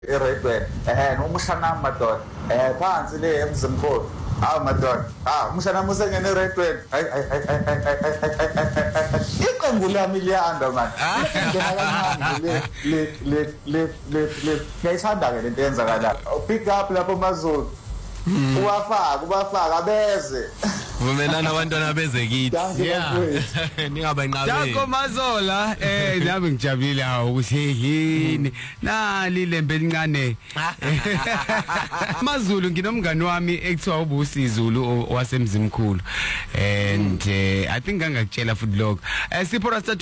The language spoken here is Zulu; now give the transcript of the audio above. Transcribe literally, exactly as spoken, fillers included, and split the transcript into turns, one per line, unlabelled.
eRedway eh nomushana madoda eh phansi le emzimkhulu hawu madoda ah umushana musengene eRedway hayi iqembu lami liyanda man ngena kancane le le le le le ngiyithanda ke lento yenzakala pick up lapho Mazulu uwafaka ubafaka beze
vumelana abantwana beze kithi
yeah
ningabe nqabe
Danko Mazola eh nami ngijabulile ukuthi yini nali lembe elincane Mazulu nginomngani wami ekuthiwa ubuSizulu wasemzimkhulu and uh, I think angakutshela futhi lokho eh sipho